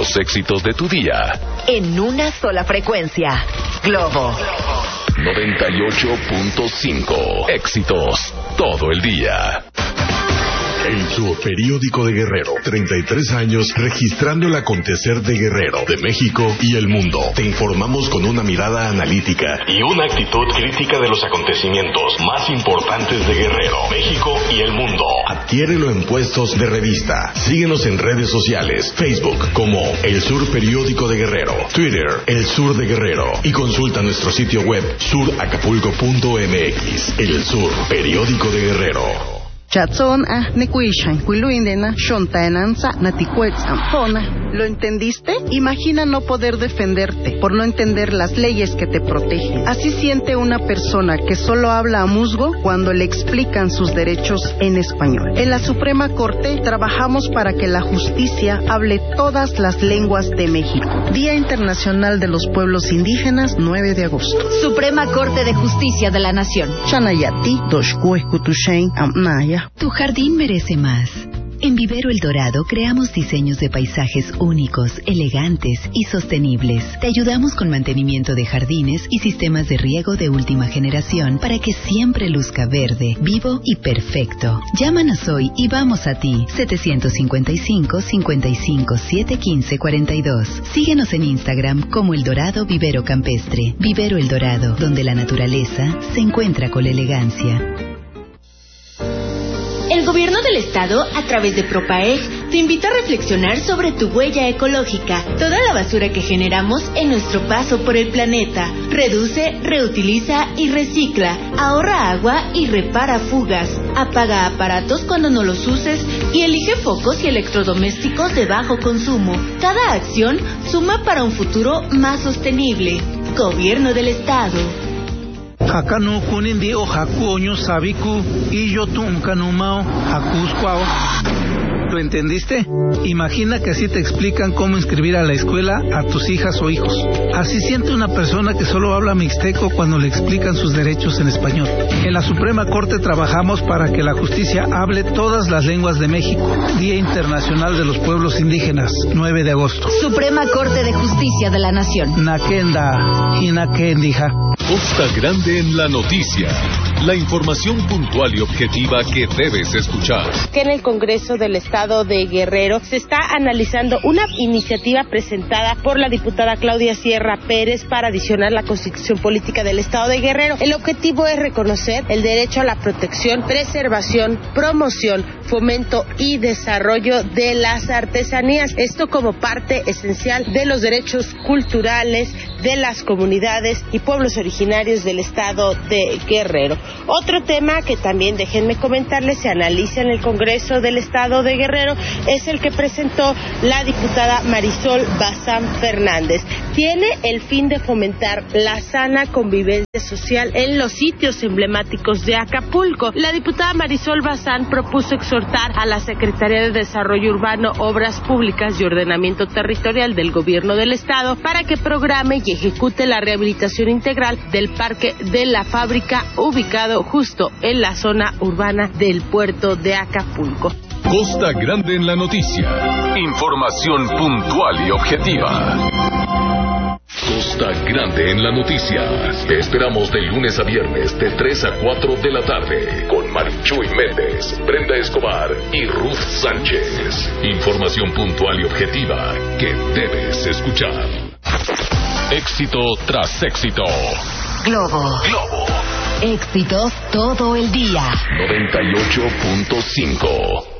Los éxitos de tu día. En una sola frecuencia. Globo 98.5. Éxitos todo el día. El Sur, periódico de Guerrero. 33 años registrando el acontecer de Guerrero, de México y el mundo. Te informamos con una mirada analítica y una actitud crítica de los acontecimientos más importantes de Guerrero, México y el mundo. Adquiérelo en puestos de revista. Síguenos en redes sociales, Facebook como El Sur, periódico de Guerrero, Twitter, El Sur de Guerrero, y consulta nuestro sitio web suracapulco.mx. El Sur, periódico de Guerrero. ¿Lo entendiste? Imagina no poder defenderte por no entender las leyes que te protegen. Así siente una persona que solo habla a musgo cuando le explican sus derechos en español. En la Suprema Corte trabajamos para que la justicia hable todas las lenguas de México. Día Internacional de los Pueblos Indígenas, 9 de agosto. Suprema Corte de Justicia de la Nación. Tu jardín merece más. En Vivero El Dorado creamos diseños de paisajes únicos, elegantes y sostenibles. Te ayudamos con mantenimiento de jardines y sistemas de riego de última generación para que siempre luzca verde, vivo y perfecto. Llámanos hoy y vamos a ti. 755-55-715-42. Síguenos en Instagram como El Dorado Vivero Campestre. Vivero El Dorado, donde la naturaleza se encuentra con la elegancia. El Gobierno del Estado, a través de Propaeg, te invita a reflexionar sobre tu huella ecológica, toda la basura que generamos en nuestro paso por el planeta. Reduce, reutiliza y recicla. Ahorra agua y repara fugas. Apaga aparatos cuando no los uses y elige focos y electrodomésticos de bajo consumo. Cada acción suma para un futuro más sostenible. Gobierno del Estado. Hakanu kunindi o hakuoño sabiku y yo tuncanumao hakuscuao. ¿Lo entendiste? Imagina que así te explican cómo inscribir a la escuela a tus hijas o hijos. Así siente una persona que solo habla mixteco cuando le explican sus derechos en español. En la Suprema Corte trabajamos para que la justicia hable todas las lenguas de México. Día Internacional de los Pueblos Indígenas, 9 de agosto. Suprema Corte de Justicia de la Nación. Nakenda y Nakendija. Costa Grande en la noticia. La información puntual y objetiva que debes escuchar. Que en el Congreso del Estado de Guerrero se está analizando una iniciativa presentada por la diputada Claudia Sierra Pérez para adicionar la Constitución Política del Estado de Guerrero. El objetivo es reconocer el derecho a la protección, preservación, promoción, fomento y desarrollo de las artesanías. Esto como parte esencial de los derechos culturales de las comunidades y pueblos originarios del Estado de Guerrero. Otro tema que también, déjenme comentarles, se analiza en el Congreso del Estado de Guerrero es el que presentó la diputada Marisol Bazán Fernández. Tiene el fin de fomentar la sana convivencia social en los sitios emblemáticos de Acapulco. La diputada Marisol Bazán propuso exhortar a la Secretaría de Desarrollo Urbano, Obras Públicas y Ordenamiento Territorial del Gobierno del Estado para que programe y ejecute la rehabilitación integral del Parque de la Fábrica, ubicado justo en la zona urbana del puerto de Acapulco. Costa Grande en la noticia. Información puntual y objetiva. Costa Grande en la noticia. Te esperamos de lunes a viernes de 3 a 4 de la tarde con Marichuy Méndez, Brenda Escobar y Ruth Sánchez. Información puntual y objetiva que debes escuchar. Éxito tras éxito. Globo. Éxitos todo el día. 98.5.